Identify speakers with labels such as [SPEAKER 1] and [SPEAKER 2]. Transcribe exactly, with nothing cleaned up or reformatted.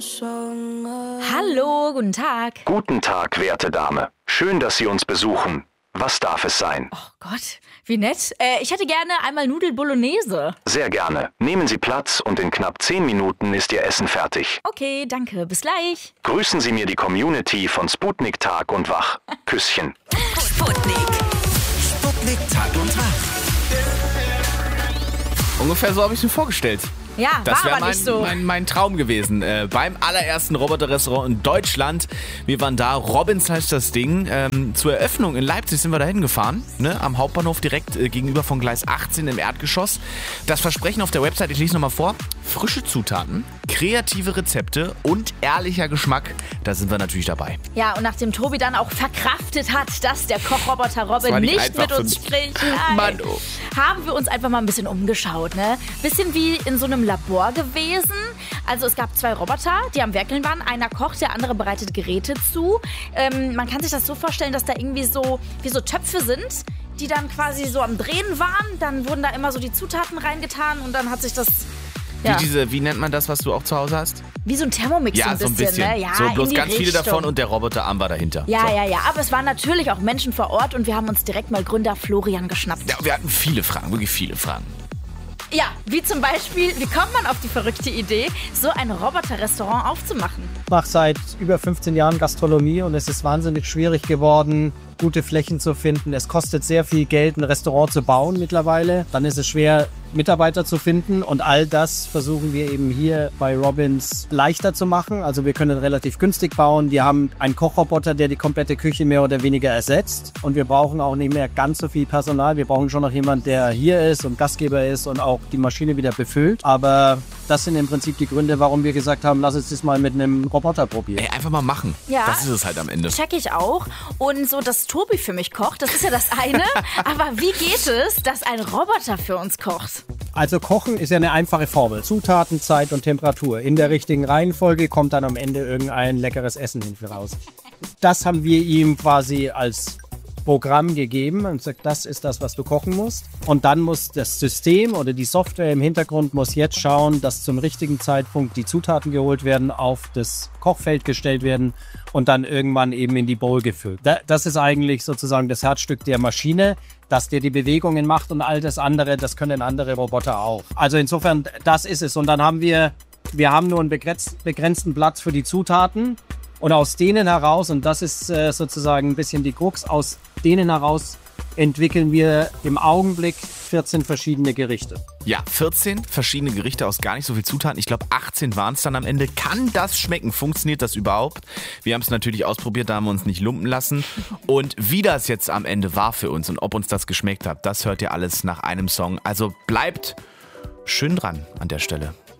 [SPEAKER 1] Hallo, guten Tag.
[SPEAKER 2] Guten Tag, werte Dame. Schön, dass Sie uns besuchen. Was darf es sein?
[SPEAKER 1] Oh Gott, wie nett. Äh, ich hätte gerne einmal Nudel Bolognese.
[SPEAKER 2] Sehr gerne. Nehmen Sie Platz und in knapp zehn Minuten ist Ihr Essen fertig.
[SPEAKER 1] Okay, danke. Bis gleich.
[SPEAKER 2] Grüßen Sie mir die Community von Sputnik Tag und Wach. Küsschen.
[SPEAKER 3] Sputnik. Sputnik Tag und Wach.
[SPEAKER 4] Ungefähr so habe ich es mir vorgestellt.
[SPEAKER 1] Ja,
[SPEAKER 4] das
[SPEAKER 1] war
[SPEAKER 4] wäre
[SPEAKER 1] aber
[SPEAKER 4] mein,
[SPEAKER 1] nicht so.
[SPEAKER 4] mein, mein Traum gewesen. Äh, beim allerersten Roboterrestaurant in Deutschland. Wir waren da, Robins heißt das Ding. Ähm, zur Eröffnung in Leipzig sind wir da hingefahren. Ne, am Hauptbahnhof direkt äh, gegenüber von Gleis achtzehn im Erdgeschoss. Das Versprechen auf der Website, ich lese nochmal vor. Frische Zutaten, kreative Rezepte und ehrlicher Geschmack. Da sind wir natürlich dabei.
[SPEAKER 1] Ja, und nachdem Tobi dann auch verkraftet hat, dass der Kochroboter Robin
[SPEAKER 4] nicht
[SPEAKER 1] nicht mit uns
[SPEAKER 4] mich.
[SPEAKER 1] spricht, nein,
[SPEAKER 4] Mann, oh.
[SPEAKER 1] haben wir uns einfach mal ein bisschen umgeschaut. Ne? Bisschen wie in so einem Labor gewesen. Also es gab zwei Roboter, die am Werkeln waren. Einer kocht, der andere bereitet Geräte zu. Ähm, man kann sich das so vorstellen, dass da irgendwie so, wie so Töpfe sind, die dann quasi so am Drehen waren. Dann wurden da immer so die Zutaten reingetan und dann hat sich das... Ja.
[SPEAKER 4] Wie, diese, wie nennt man das, was du auch zu Hause hast?
[SPEAKER 1] Wie so ein Thermomix
[SPEAKER 4] Ja,
[SPEAKER 1] so ein bisschen.
[SPEAKER 4] so ein bisschen.
[SPEAKER 1] Ne? Ja,
[SPEAKER 4] so bloß
[SPEAKER 1] in die
[SPEAKER 4] ganz viele
[SPEAKER 1] Richtung.
[SPEAKER 4] davon und der Roboterarm war dahinter.
[SPEAKER 1] Ja,
[SPEAKER 4] so.
[SPEAKER 1] ja, ja. Aber es waren natürlich auch Menschen vor Ort und wir haben uns direkt mal Gründer Florian geschnappt.
[SPEAKER 4] Ja, wir hatten viele Fragen, wirklich viele Fragen.
[SPEAKER 1] Ja, wie zum Beispiel, wie kommt man auf die verrückte Idee, so ein Roboterrestaurant aufzumachen?
[SPEAKER 5] Ich mache seit über fünfzehn Jahren Gastronomie und es ist wahnsinnig schwierig geworden, gute Flächen zu finden. Es kostet sehr viel Geld, ein Restaurant zu bauen mittlerweile. Dann ist es schwer, Mitarbeiter zu finden und all das versuchen wir eben hier bei Robins leichter zu machen. Also wir können relativ günstig bauen. Wir haben einen Kochroboter, der die komplette Küche mehr oder weniger ersetzt und wir brauchen auch nicht mehr ganz so viel Personal. Wir brauchen schon noch jemanden, der hier ist und Gastgeber ist und auch die Maschine wieder befüllt. Aber das sind im Prinzip die Gründe, warum wir gesagt haben, lass uns das mal mit einem Roboter probieren.
[SPEAKER 4] Ey, einfach mal machen.
[SPEAKER 1] Ja.
[SPEAKER 4] Das ist es halt am Ende.
[SPEAKER 1] Check ich auch. Und so, dass Tobi für mich kocht, das ist ja das eine. Aber wie geht es, dass ein Roboter für uns kocht?
[SPEAKER 5] Also Kochen ist ja eine einfache Formel. Zutaten, Zeit und Temperatur. In der richtigen Reihenfolge kommt dann am Ende irgendein leckeres Essen hinten raus. Das haben wir ihm quasi als Programm gegeben und sagt, das ist das, was du kochen musst. Und dann muss das System oder die Software im Hintergrund muss jetzt schauen, dass zum richtigen Zeitpunkt die Zutaten geholt werden, auf das Kochfeld gestellt werden und dann irgendwann eben in die Bowl gefüllt. Das ist eigentlich sozusagen das Herzstück der Maschine, dass der die Bewegungen macht und all das andere, das können andere Roboter auch. Also insofern, das ist es. Und dann haben wir, wir haben nur einen begrenzten Platz für die Zutaten. Und aus denen heraus, und das ist äh, sozusagen ein bisschen die Krux, aus denen heraus entwickeln wir im Augenblick vierzehn verschiedene Gerichte.
[SPEAKER 4] Ja, vierzehn verschiedene Gerichte aus gar nicht so viel Zutaten. Ich glaube, achtzehn waren es dann am Ende. Kann das schmecken? Funktioniert das überhaupt? Wir haben es natürlich ausprobiert, da haben wir uns nicht lumpen lassen. Und wie das jetzt am Ende war für uns und ob uns das geschmeckt hat, das hört ihr alles nach einem Song. Also bleibt schön dran an der Stelle.